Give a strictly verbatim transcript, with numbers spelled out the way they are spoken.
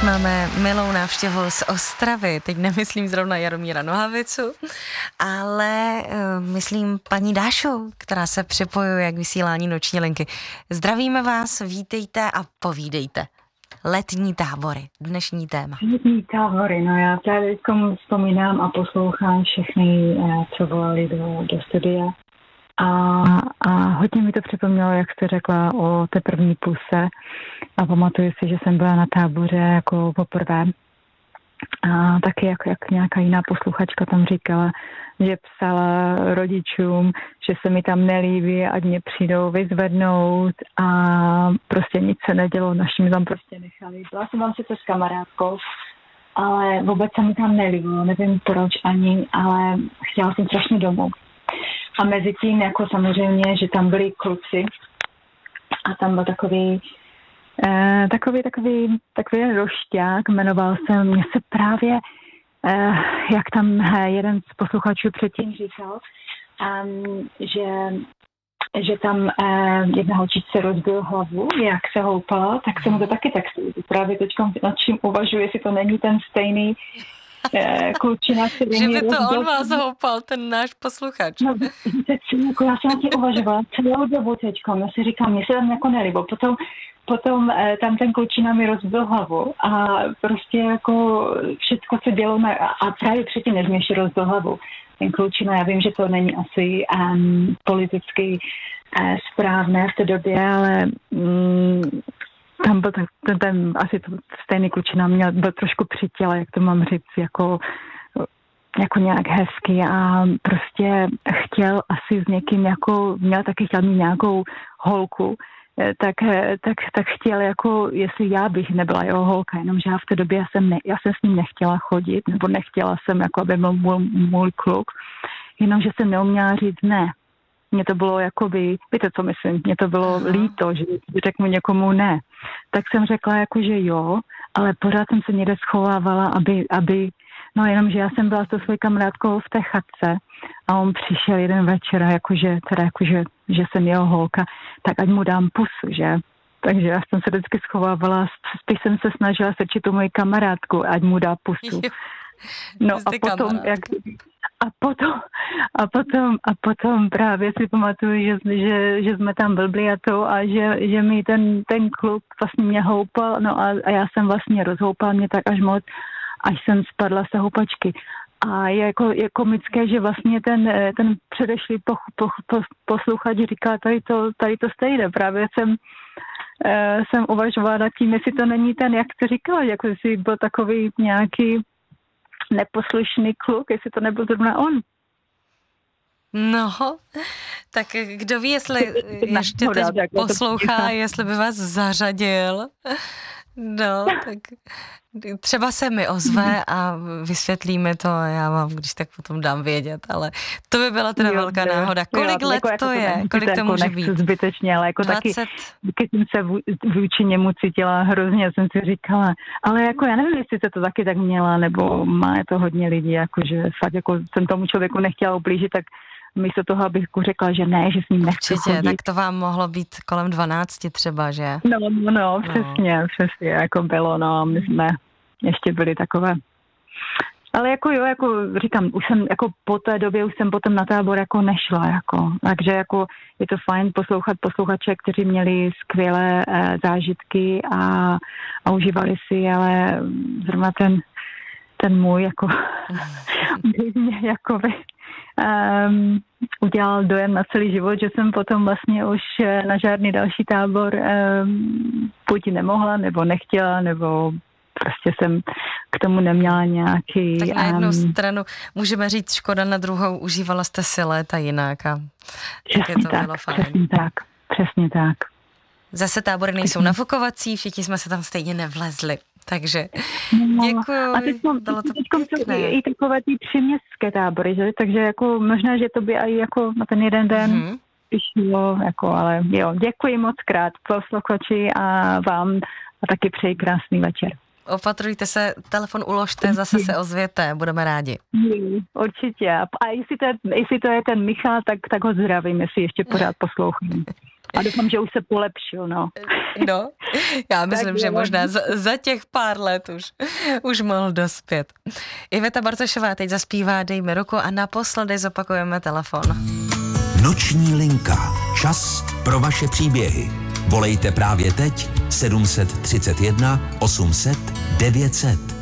máme milou návštěvu z Ostravy, teď nemyslím zrovna Jaromíra Nohavicu, ale uh, myslím paní Dášu, která se připojuje k vysílání Noční linky. Zdravíme vás, vítejte a povídejte. Letní tábory, dnešní téma. Letní tábory, no já tady vzpomínám a poslouchám všechny, co volali do, do studia. A, a hodně mi to připomnělo, jak jste řekla, o té první puse. A pamatuju si, že jsem byla na táboře jako poprvé. A taky jako, jak nějaká jiná posluchačka tam říkala, že psala rodičům, že se mi tam nelíbí, ať mě přijdou vyzvednout a prostě nic se nedělo, našim tam prostě nechali. Byla jsem tam sice s kamarádkou, ale vůbec se mi tam nelíbilo, nevím proč ani, ale chtěla jsem strašně domů. A mezi tím, jako samozřejmě, že tam byli kluci a tam byl takový eh, takový, takový, takový rošťák, jmenoval se, mě se právě, eh, jak tam eh, jeden z posluchačů předtím říkal, um, že, že tam eh, jedna holčičce rozbil hlavu, jak se houpala, tak se mu to taky tak právě teď nad čím uvažuji, jestli to není ten stejný klučina, který že by to rozbil. On vás houpal, ten náš posluchač. No, teď si, jako já jsem na tím uvažovala celou dobu teďkom, já si říkám, mě se tam jako nelíbo. Potom, potom eh, tam ten klučina mi rozbil hlavu a prostě jako všechno se dělo na, a právě předtím než mi ještě rozbil hlavu. Ten klučina, já vím, že to není asi um, politicky uh, správné v té době, ale mm, tam byl ten, ten, ten asi to stejný klučina měl, byl trošku při těle, jak to mám říct, jako, jako nějak hezky a prostě chtěl asi s někým, jako, měl taky chtěl mít nějakou holku, tak, tak, tak chtěl, jako, jestli já bych nebyla jeho holka, jenomže já v té době já jsem, ne, já jsem s ním nechtěla chodit, nebo nechtěla jsem, jako, aby byl můj, můj kluk, jenomže jsem neuměla říct ne. Mně to bylo jakoby, víte, co myslím, mně to bylo líto, že řeknu někomu ne. Tak jsem řekla jako, že jo, ale pořád jsem se někde schovávala, aby, aby, no jenom, že já jsem byla s tou svojí kamarádkou v té chatce a on přišel jeden večer, jakože, teda jakože, že jsem jeho holka, tak ať mu dám pusu, že? Takže já jsem se vždycky schovávala, spíš jsem se snažila sečit tu moji kamarádku, ať mu dá pusu. No a potom, jak... A potom, a potom, a potom právě si pamatuju, že, že, že jsme tam blbli a to a že, že mi ten, ten kluk vlastně mě houpal, no a, a já jsem vlastně rozhoupal mě tak až moc, až jsem spadla z houpačky. A je, jako, je komické, že vlastně ten, ten předešlý poch, poch, poch, posluchač říká, tady to, tady to stejné. Právě jsem, eh, jsem uvažovala nad tím, jestli to není ten, jak jsi říkala, jako jestli byl takový nějaký neposlušný kluk, jestli to nebyl zrovna on. No, tak kdo ví, jestli ještě teď poslouchá, jestli by vás zařadil. No, tak třeba se mi ozve a vysvětlíme to a já vám, když tak potom dám vědět, ale to by byla teda jo, velká jo, náhoda. Kolik jo, let jako, to je? Jako, kolik to jako může být? Zbytečně, ale jako dvacet taky, když jsem se vůči němu cítila hrozně, jsem si říkala, ale jako já nevím, jestli se to taky tak měla, nebo má to hodně lidí, jakože fakt jako jsem tomu člověku nechtěla ublížit, tak místo toho, abych řekla, že ne, že s ním nechci Určitě, chodit. Tak to vám mohlo být kolem dvanácti třeba, že? No, no, no, přesně, no. přesně, jako bylo, no, my jsme ještě byli takové. Ale jako jo, jako říkám, už jsem, jako po té době už jsem potom na tábor jako nešla, jako, takže jako je to fajn poslouchat posluchače, kteří měli skvělé eh, zážitky a, a užívali si, ale zrovna ten, ten můj, jako, mě, jako by, Um, udělal dojem na celý život, že jsem potom vlastně už na žádný další tábor um, buď nemohla, nebo nechtěla, nebo prostě jsem k tomu neměla nějaký... Tak na jednu um, stranu můžeme říct škoda, na druhou užívala jste si léta jinak a taky to tak, bylo fajn. Přesně tak, přesně tak. Zase tábory nejsou nafukovací, všichni jsme se tam stejně nevlezli. Takže no, děkuji. A teď mám, i takové ty příměstské tábory, že? Takže jako možná, že to by i jako na ten jeden den mm-hmm. vyšlo, jako, ale jo, děkuji moc krát posluchači a vám a taky přeji krásný večer. Opatrujte se, telefon uložte, zase se ozvěte, budeme rádi. Určitě. A jestli to je, jestli to je ten Michal, tak, tak ho zdravím, jestli ještě pořád poslouchám. A doufám, že už se polepšil, no. No, já myslím, že možná za, za těch pár let už, už mohl dospět. Iveta Bartošová teď zaspívá Dejme ruku a naposledy zopakujeme telefon. Noční linka. Čas pro vaše příběhy. Volejte právě teď sedm set třicet jedna osm set devět set.